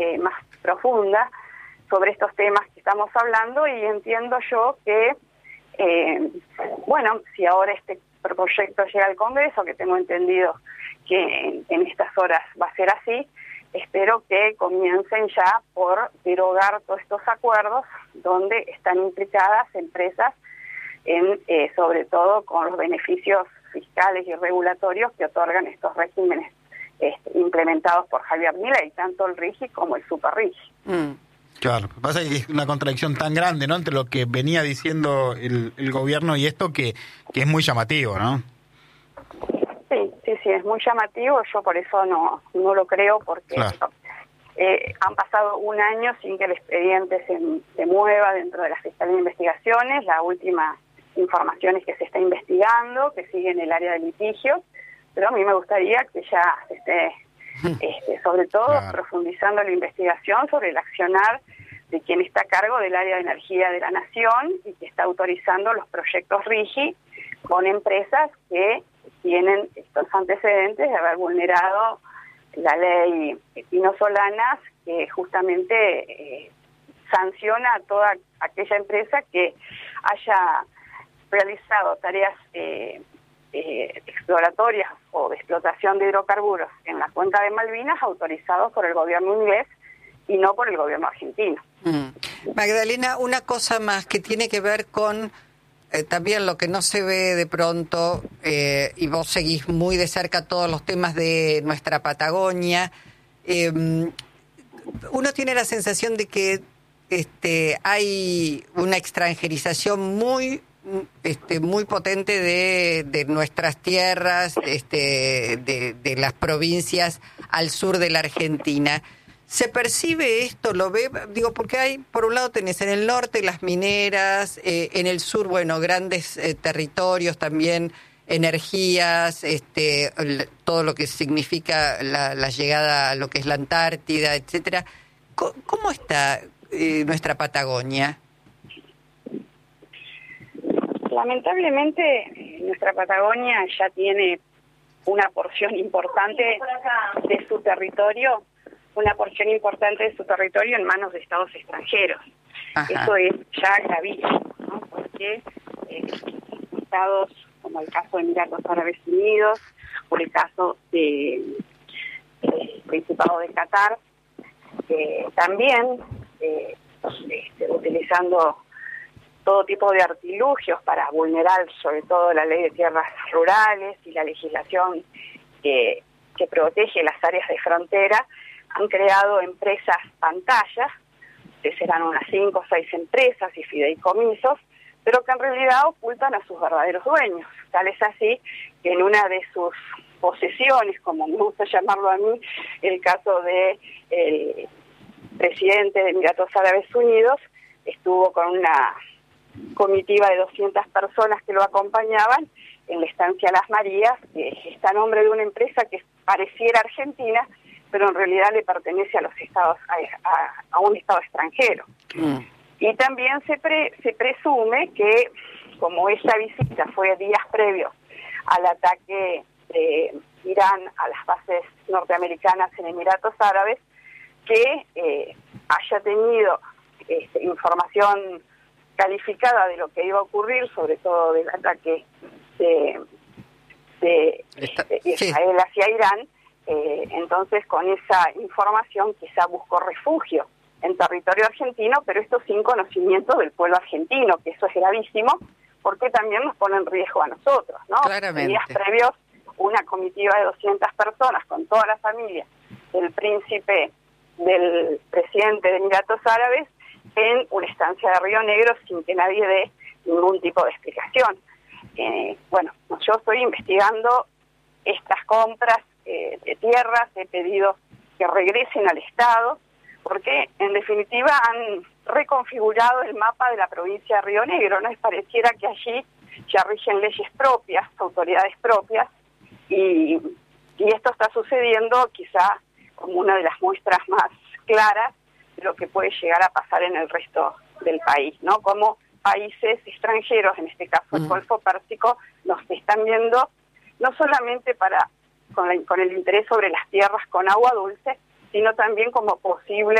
más profunda sobre estos temas que estamos hablando, y entiendo yo que, si ahora este proyecto llega al Congreso, que tengo entendido que en estas horas va a ser así, espero que comiencen ya por derogar todos estos acuerdos donde están implicadas empresas, sobre todo con los beneficios fiscales y regulatorios que otorgan estos regímenes implementados por Javier Milei, tanto el RIGI como el Super RIGI. Claro, pasa que es una contradicción tan grande, ¿no?, entre lo que venía diciendo el gobierno y esto, que es muy llamativo, ¿no? Sí, es muy llamativo. Yo por eso no lo creo, porque claro, han pasado un año sin que el expediente se mueva dentro de la Fiscalía de Investigaciones. La última información es que se está investigando, que sigue en el área de litigio, pero a mí me gustaría que ya se esté, sobre todo, claro, profundizando la investigación sobre el accionar de quien está a cargo del área de energía de la Nación y que está autorizando los proyectos RIGI con empresas que tienen estos antecedentes de haber vulnerado la ley Pino-Solanas, que justamente sanciona a toda aquella empresa que haya realizado tareas exploratorias o de explotación de hidrocarburos en la cuenca de Malvinas autorizados por el gobierno inglés y no por el gobierno argentino. Magdalena, una cosa más que tiene que ver con también lo que no se ve de pronto, y vos seguís muy de cerca todos los temas de nuestra Patagonia. Uno tiene la sensación de que hay una extranjerización muy potente de nuestras tierras, de las provincias al sur de la Argentina. ¿Se percibe esto? ¿Lo ve? Digo, porque hay, por un lado tenés en el norte las mineras, en el sur, grandes territorios también, energías, todo lo que significa la llegada a lo que es la Antártida, etcétera. ¿Cómo está nuestra Patagonia? Lamentablemente, nuestra Patagonia ya tiene una porción importante de su territorio, en manos de estados extranjeros. Ajá. Eso es ya gravísimo, ¿no? Porque estados como el caso de Emiratos Árabes Unidos o el caso del Principado de Qatar, también utilizando todo tipo de artilugios para vulnerar sobre todo la ley de tierras rurales y la legislación que protege las áreas de frontera, han creado empresas pantallas, que serán unas 5 o 6 empresas y fideicomisos, pero que en realidad ocultan a sus verdaderos dueños. Tal es así que en una de sus posesiones, como me gusta llamarlo a mí, el caso de el presidente de Emiratos Árabes Unidos, estuvo con una comitiva de 200 personas que lo acompañaban en la estancia Las Marías, que está a nombre de una empresa que pareciera argentina, pero en realidad le pertenece a los estados, a un estado extranjero. Y también se presume que, como esa visita fue días previos al ataque de Irán a las bases norteamericanas en Emiratos Árabes, que haya tenido información calificada de lo que iba a ocurrir, sobre todo del ataque de Israel hacia Irán. Entonces, con esa información quizá buscó refugio en territorio argentino, pero esto sin conocimiento del pueblo argentino, que eso es gravísimo, porque también nos pone en riesgo a nosotros, ¿no? Claramente. Días previos, una comitiva de 200 personas con toda la familia del príncipe, del presidente de Emiratos Árabes, en una estancia de Río Negro sin que nadie dé ningún tipo de explicación. Yo estoy investigando estas compras de tierras, he pedido que regresen al Estado, porque en definitiva han reconfigurado el mapa de la provincia de Río Negro, ¿no? Pareciera que allí ya rigen leyes propias, autoridades propias, y esto está sucediendo quizá como una de las muestras más claras de lo que puede llegar a pasar en el resto del país, ¿no? Como países extranjeros, en este caso el Golfo Pérsico, nos están viendo no solamente con el interés sobre las tierras con agua dulce, sino también como posible